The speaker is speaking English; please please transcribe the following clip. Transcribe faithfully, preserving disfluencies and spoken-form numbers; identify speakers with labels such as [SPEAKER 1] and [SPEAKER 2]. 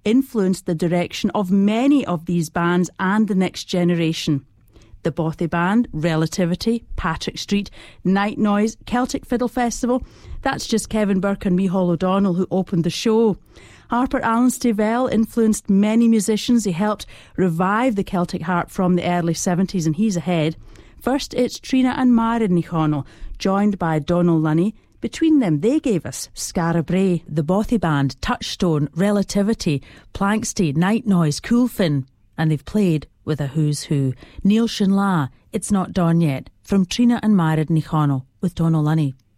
[SPEAKER 1] influenced the direction of many of these bands and the next generation. The Bothy Band, Relativity, Patrick Street, Night Noise, Celtic Fiddle Festival. That's just Kevin Burke and Micheál O'Donnell who opened the show. Harper Allen Stivell influenced many musicians. He helped revive the Celtic harp from the early seventies, and he's ahead. First, it's Trina and Mairead Ní Chonaill, joined by Donal Lunny. Between them, they gave us Scara Bray. The Bothy Band, Touchstone, Relativity, Planxty, Night Noise, Coolfin. And they've played with a who's who. Neil Shinla, It's Not Dawn Yet, from Trina and Mairead Ní Chonaill with Donal Lunny.